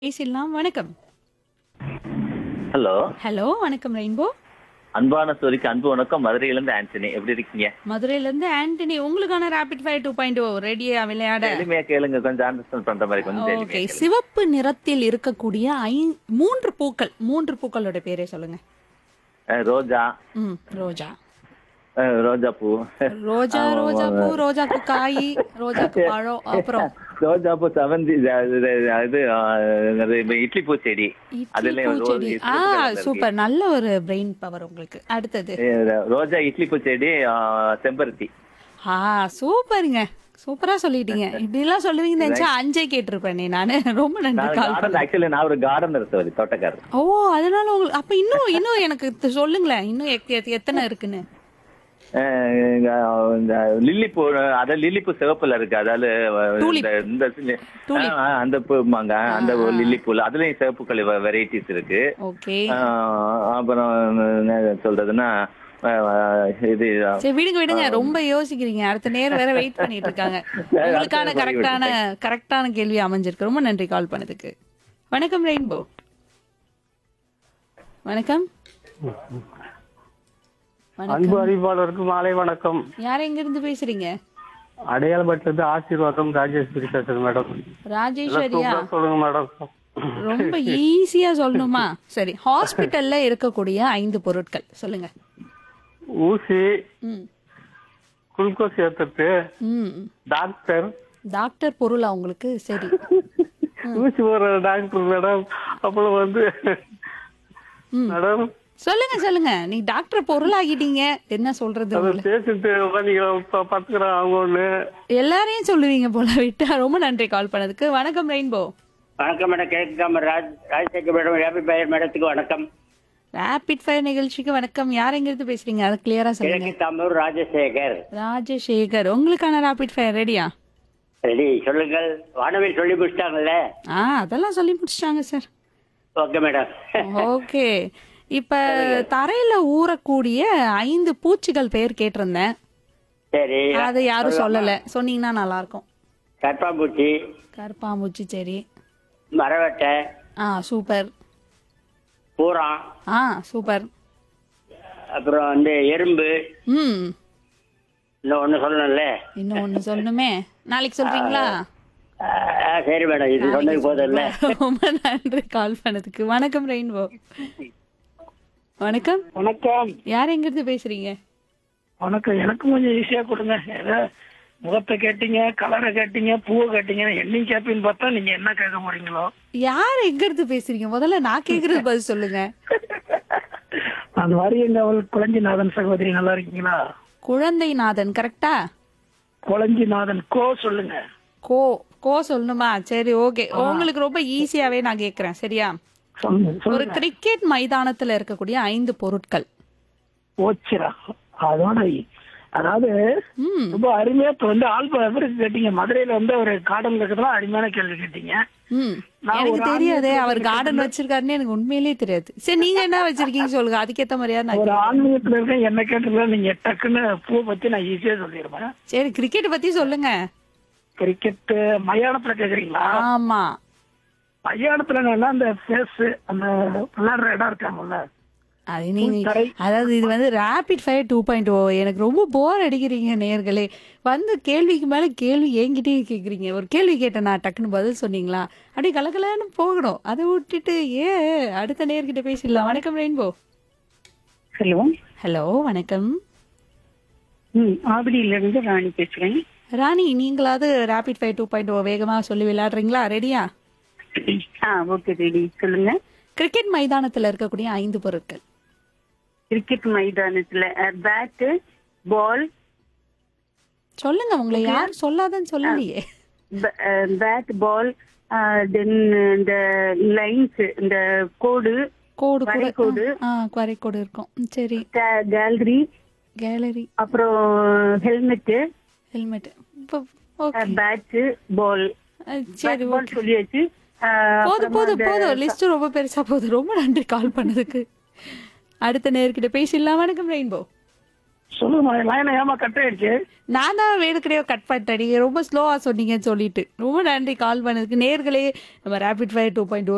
பேசிடலாம். வணக்கம். Hello. Hello, வணக்கம் ரெயின்போ. அன்பான சோரிக்கு அன்பு வணக்கம். மதுரையிலிருந்து ஆண்டனி. எப்படி இருக்கீங்க? மதுரையிலேருந்து ஆண்டனி. உங்களுக்கான ரேபிட் ஃபயர் 2.0 ரெடியா விளையாட? எளிமையா கேளுங்க. கொஞ்சம் அண்டர்ஸ்டாண்ட் பண்ற மாதிரி கொஞ்சம் ஓகே. எளிமையா கேளுங்க. சிவப்பு நிறத்தில் இருக்கக்கூடிய 3 பூக்கள். 3 பூக்களோட பேரே சொல்லுங்க. ரோஜா, ரோஜா. ரோஜா பூ, ரோஜா, ரோஜா பூ, ரோஜாக்கு காய், ரோஜாக்கு பழம், அப்புறம் ரோஜா பூ, செவந்தி, இட்லி பூ செடி. இட்லி பூச்செடி. சூப்பர். நல்ல ஒரு பிரெயின் பவர் உங்களுக்கு. அடுத்தது ரோஜா, இட்லி பூ செடி, செம்பருத்தி. சூப்பருங்க. சூப்பரா சொல்லிட்டீங்க. இப்படி எல்லாம் சொல்லுவீங்கன்னு நினைச்சா 5 கேட்டிருப்பேனே நானு. ரொம்ப நன்றி கால் பண்ண. ஆக்சுவலி நான் ஒரு கார்டனர் சாரி, தோட்டக்காரர். ஓ, அதனால உங்களுக்கு அப்ப இன்னும் எனக்கு சொல்லுங்களேன். இன்னும் எத்தனை இருக்குன்னு. லில்லி பூ, அத லில்லி பூ சிவப்புல இருக்கு. அதாவது அந்த பூமாங்க, அந்த லில்லி பூல அதுலயும் சிவப்புக்கள் வெரைட்டிஸ் இருக்கு. ஓகே. அப்புறம் என்ன சொல்றதுன்னா இது சரி, விடுங்க. ரொம்ப யோசிக்கிறீங்க. அடுத்த நேரம் வேற வெயிட் பண்ணிட்டு இருக்காங்க. உங்களுக்கான கரெக்டான கேள்வி அமைஞ்சிருக்கு. ரொம்ப நன்றி கால் பண்ணதுக்கு. வணக்கம் ரெயின்போ. வணக்கம். அன்பு அறிவாளருக்கு மாலை வணக்கம். யார் எங்க இருந்து பேசுறீங்க? அடையாளப்பட்டது ஆசீர்வாதம் ராஜேஸ்வரி பேசுறேன் மேடம். ராஜேஸ்வரியா? சொல்லுங்க மேடம். ரொம்ப ஈஸியா சொல்லணுமா? சரி, ஹாஸ்பிட்டல்ல இருக்கக்கூடிய 5 பொருட்கள் சொல்லுங்க. ஊசி, ம் குளுக்கோஸ் ஏத்துறது, ம் டாக்டர். டாக்டர் பொருளா உங்களுக்கு? சரி. ஊசி போற டாக்டர் மேடம். அப்புறம் மேடம் சொல்லுங்க. நீ டாக்டர் பொருளாகிட்டீங்க. என்ன சொல்றது? பேசிட்டு பாத்துக்கிறேன் அவங்க ஒண்ணு. எல்லாரையும் சொல்லுவீங்க போல விட்டா. ரொம்ப நன்றி கால் பண்ணதுக்கு. வணக்கம் ரெயின்போ. வணக்கம் மேடம். கேட்காம ராஜசேகர் மேடம், ரேபிட் ஃபயர் மேடத்துக்கு வணக்கம். ரேபிட் ஃபயர் நிகழ்ச்சிக்கு வணக்கம். யார் எங்க இருந்து பேசுறீங்க? அதை கிளியரா சொல்லுங்க. கிழக்கு தாம்பூர் ராஜசேகர். ராஜசேகர், உங்களுக்கான ரேபிட் ஃபயர் ரெடியா? ரெடி, சொல்லுங்கள். வானவில் சொல்லி முடிச்சிட்டாங்கல்ல? அதெல்லாம் சொல்லி முடிச்சிட்டாங்க சார். Okay madam. ஓகே. இப்ப தரையில ஊறக்கூடிய 5 பூச்சிகள் பெயர் கேட்டிருந்தேன். சரி. அது யாரும் சொல்லல. சொன்னீங்கன்னா நல்லா இருக்கும். கற்பாம்பூச்சி, கருப்பாம்பூச்சி. சரி. மரவட்டை, சூப்பர். பூரா, சூப்பர். அப்புறம் எறும்பு. இன்னும் ஒண்ணு சொல்லணும்ல? இன்னும் ஒண்ணு சொல்லணுமே. நாளைக்கு சொல்றீங்களா? சரி மேடம், இது சொன்னது போதும் இல்ல. ரொம்ப நன்றி கால் பண்ணதுக்கு. வணக்கம் ரெயின்போ. வணக்கம். வணக்கம். யார் எங்க இருந்து பேசுறீங்க? வணக்கம். எனக்கு கொஞ்சம் ஈஸியா கொடுங்க. முகத்தை கேட்டீங்க, கலரை கேட்டீங்க, பூவை கேட்டீங்க. என்னையும் கேப்பீன்னு பார்த்தா நீங்க என்ன கேட்க போறீங்களோ? யார் எங்க இருந்து பேசுறீங்க? முதல்ல நான் கேக்குறது பதில் சொல்லுங்க. அந்த மாதிரி எங்க குழஞ்சிநாதன் சகோதரி, நல்லா இருக்கீங்களா? குழந்தைநாதன் கரெக்டா? குழஞ்சிநாதன் கோ சொல்லுங்க. கோ சொல்லணுமா? சரி, ஓகே. உங்களுக்கு ரொம்ப ஈஸியாவே நான் கேக்குறேன். சரியா? ஒரு கிரிக்கெட் மைதானத்துல இருக்கக்கூடிய 5 பொருட்கள். ஓச்சிரா. அதோட அதாவது ரொம்ப அருமையா ஆல்பம் கேட்டீங்க. மதுரையில ஒரு கார்டன் இருக்கிறதுலாம் அருமையான கேள்வி கேட்டீங்க. எனக்கு தெரியாதே அவர் கார்டன் வச்சிருக்காருன்னு. எனக்கு உண்மையிலேயே தெரியாது. சரி, நீங்க என்ன வச்சிருக்கீங்க சொல்லுங்க. அதுக்கேத்த மாதிரியா ஒரு ஆன்மீகத்துல இருக்க என்ன கேட்டதுல நீங்க டக்குன்னு பூ பத்தி நான் ஈஸியா சொல்லிடுவேன். சரி, கிரிக்கெட் பத்தி சொல்லுங்க. கிரிக்கெட் மயானத்துல கேக்குறீங்களா? ஆமா. மயானத்துல அந்த பேஸ் அந்த விளையாடுற இடம் இருக்காங்கல்ல, அது நீங்க அதாவது இது ரேபிட் ஃபயர் 2.0. எனக்கு ரொம்ப போர் அடிக்கிறீங்க நேயர்களே. கேள்விக்கு மேல கேள்வி என்கிட்டயே கேக்குறீங்க. ஒரு கேள்வி கேட்டேன், நான் டக்குன்னு பதில் சொன்னீங்களா? அப்படியே கலகலன்னு போகணும். அதை விட்டுட்டு அடுத்த நேயர்கிட்ட பேசிடலாம். வணக்கம் ரெயின்போ. ஹலோ, வணக்கம். ஆவடியில இருந்து ராணி பேசுறேன். ராணி, நீங்களாவது ரேபிட் ஃபயர் 2.0 வேகமா சொல்லி விளையாடுறீங்களா? ரெடியா? Okay, ready. சொல்லுங்க. கிரிக்கெட் மைதானத்துல இருக்கக்கூடிய 5 பொருட்கள். கிரிக்கெட் மைதானத்துல பேட், பால். சொல்லுங்க. உங்களை யாரும் சொல்லாதன்னு சொல்லலையே. பேட், பால், தென் இந்த லைன்ஸ், இந்த கோடு வரைகோடு இருக்கும். சரி. கேலரி, அப்புறம் ஹெல்மெட். பேட், பால். சரி, சொல்லியாச்சு. போதும். லிஸ்ட் ரொம்ப பெருசா போகுது. ரொம்ப நன்றி கால் பண்ணதுக்கு. அடுத்த நேர்கிட்ட பேசிடலாம். வணக்கம் ரெயின்போ. சொல்லுங்க. நான் தான் வேணுக்கிடையோ கட் பண்ணிட்டேன். நீங்க ரொம்ப ஸ்லோவா சொன்னீங்கன்னு சொல்லிட்டு. ரொம்ப நன்றி கால் பண்ணதுக்கு. நேர்களே, நம்ம ரேபிட் ஃபயர் 2.0